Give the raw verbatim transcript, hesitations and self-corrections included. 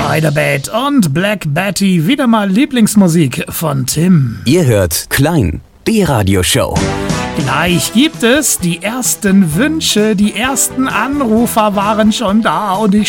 Spider Bait und Black Betty, wieder mal Lieblingsmusik von Tim. Ihr hört Klein, die Radioshow. Gleich gibt es die ersten Wünsche, die ersten Anrufer waren schon da und ich